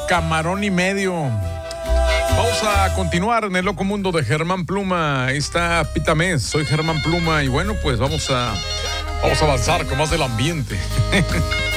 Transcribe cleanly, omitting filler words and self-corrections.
camarón y medio. Vamos a continuar en el loco mundo de Germán Pluma. Ahí está Pítamés, soy Germán Pluma y bueno, pues vamos a avanzar con más del ambiente.